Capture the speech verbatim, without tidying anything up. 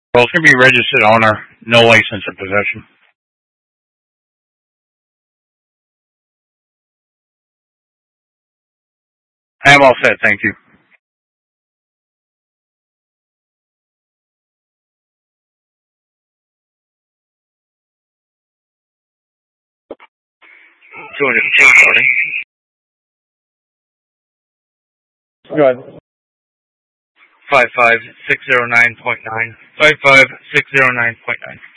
Well, it's going to be registered owner, no license in possession. I am all set, thank you. two hundred fifteen, sorry. Go ahead. five five six zero nine point nine. five five six zero nine point nine.